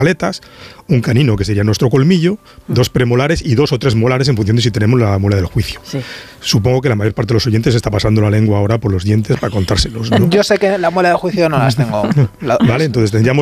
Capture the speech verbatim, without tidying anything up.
aletas, un canino que sería nuestro colmillo, dos premolares y dos o tres molares en función de si tenemos la muela del juicio. Sí. Supongo que la mayor parte de los oyentes está pasando la lengua ahora por los dientes para contárselos, ¿no? Yo sé que la muela del juicio no las tengo. Vale, entonces tendríamos